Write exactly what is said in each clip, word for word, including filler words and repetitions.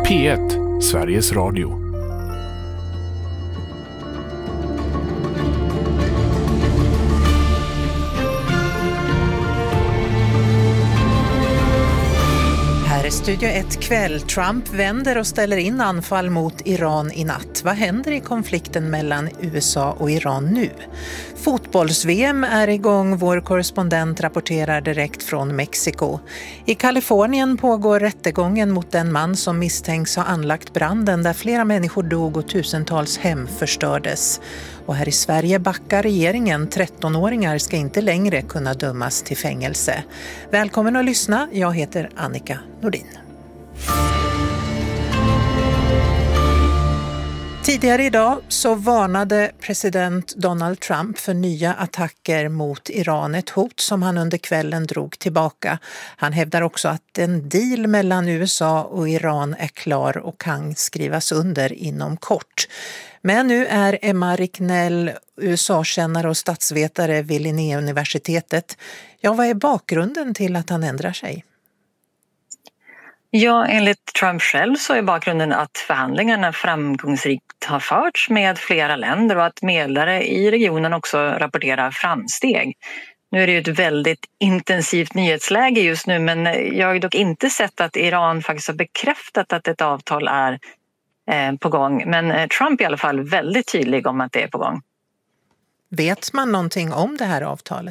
P ett, Sveriges Radio. Här är Studio ett kväll. Trump vänder och ställer in anfall mot Iran i natt. Vad händer i konflikten mellan U S A och Iran nu? Fotbolls-V M är igång. Vår korrespondent rapporterar direkt från Mexiko. I Kalifornien pågår rättegången mot den man som misstänks ha anlagt branden där flera människor dog och tusentals hem förstördes. Och här i Sverige backar regeringen. trettonåringar ska inte längre kunna dömas till fängelse. Välkommen att lyssna. Jag heter Annika Nordin. Tidigare idag så varnade president Donald Trump för nya attacker mot Iran, ett hot som han under kvällen drog tillbaka. Han hävdar också att en deal mellan U S A och Iran är klar och kan skrivas under inom kort. Men nu är Emma Ricknell, U S A-kännare och statsvetare vid Linnéuniversitetet. Ja, vad är bakgrunden till att han ändrar sig? Ja, enligt Trump själv så är bakgrunden att förhandlingarna framgångsrikt har förts med flera länder och att medlare i regionen också rapporterar framsteg. Nu är det ju ett väldigt intensivt nyhetsläge just nu, men jag har dock inte sett att Iran faktiskt har bekräftat att ett avtal är på gång. Men Trump är i alla fall väldigt tydlig om att det är på gång. Vet man någonting om det här avtalet?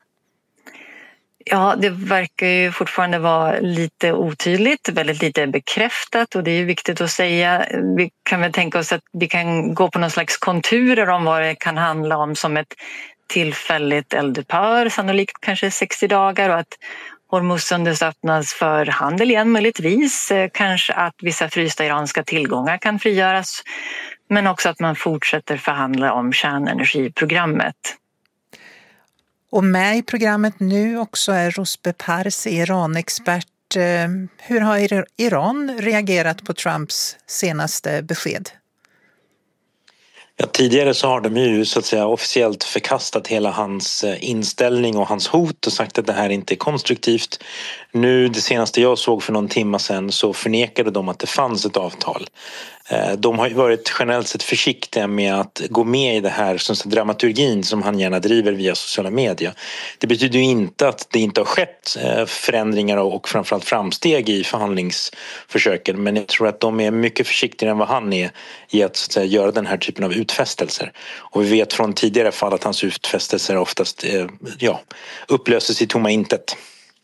Ja, det verkar ju fortfarande vara lite otydligt, väldigt lite bekräftat, och det är ju viktigt att säga. Vi kan väl tänka oss att vi kan gå på någon slags konturer om vad det kan handla om som ett tillfälligt eldupphör, sannolikt kanske sextio dagar, och att Hormuzsundet öppnas för handel igen möjligtvis, kanske att vissa frysta iranska tillgångar kan frigöras, men också att man fortsätter förhandla om kärnenergiprogrammet. Och med i programmet nu också är Rosbe Parsi, Iran-expert. Hur har Iran reagerat på Trumps senaste besked? Ja, tidigare så har de ju så att säga officiellt förkastat hela hans inställning och hans hot och sagt att det här inte är konstruktivt. Nu, det senaste jag såg för någon timma sedan, så förnekade de att det fanns ett avtal. De har ju varit generellt sett försiktiga med att gå med i det här som dramaturgin som han gärna driver via sociala medier. Det betyder ju inte att det inte har skett förändringar och framförallt framsteg i förhandlingsförsöken, men jag tror att de är mycket försiktigare än vad han är i att, så att säga, göra den här typen av utfästelser. Och vi vet från tidigare fall att hans utfästelser oftast ja, upplöses i tomma intet.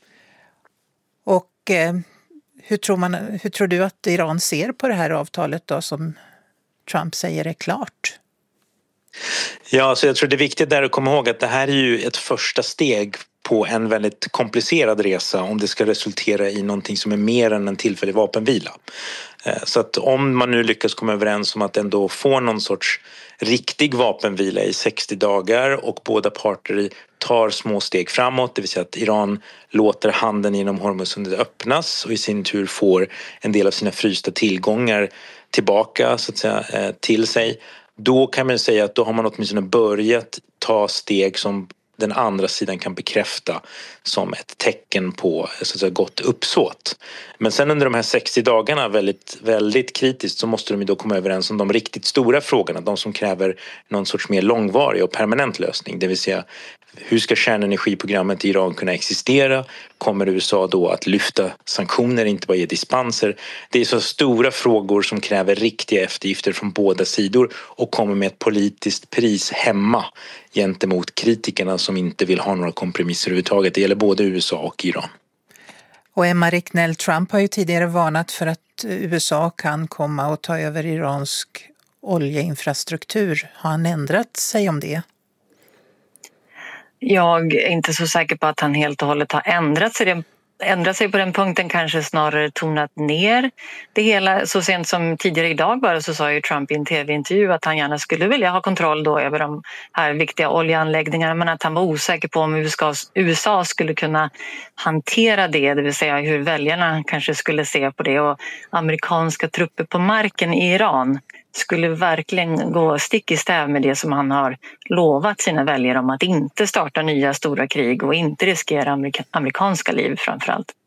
Och eh, hur, tror man, hur tror du att Iran ser på det här avtalet då, som Trump säger är klart? Ja, så jag tror det är viktigt där att komma ihåg att det här är ju ett första steg på en väldigt komplicerad resa om det ska resultera i någonting som är mer än en tillfällig vapenvila. Så att om man nu lyckas komma överens om att ändå få någon sorts riktig vapenvila i sextio dagar och båda parter tar små steg framåt, det vill säga att Iran låter handeln genom Hormuzsundet öppnas och i sin tur får en del av sina frysta tillgångar tillbaka så att säga, till sig, då kan man säga att då har man åtminstone börjat ta steg som den andra sidan kan bekräfta som ett tecken på så att säga, gott uppsåt. Men sen under de här sextio dagarna väldigt, väldigt kritiskt så måste de ju då komma överens om de riktigt stora frågorna, de som kräver någon sorts mer långvarig och permanent lösning. Det vill säga, hur ska kärnenergiprogrammet i Iran kunna existera? Kommer U S A då att lyfta sanktioner, inte bara ge dispenser? Det är så stora frågor som kräver riktiga eftergifter från båda sidor och kommer med ett politiskt pris hemma gentemot kritikerna som inte vill ha några kompromisser överhuvudtaget. Det gäller både U S A och Iran. Och Emma Ricknell, Trump har ju tidigare varnat för att U S A kan komma och ta över iransk oljeinfrastruktur. Har han ändrat sig om det? Jag är inte så säker på att han helt och hållet har ändrat sig. Ändrat sig på den punkten, kanske snarare tonat ner det hela. Så sent som tidigare idag bara så sa ju Trump i en tv-intervju att han gärna skulle vilja ha kontroll då över de här viktiga oljeanläggningarna, men att han var osäker på om U S A skulle kunna hantera det, det vill säga hur väljarna kanske skulle se på det, och amerikanska trupper på marken i Iran skulle verkligen gå stick i stäv med det som han har lovat sina väljare om att inte starta nya stora krig och inte riskera amerika- amerikanska liv framförallt.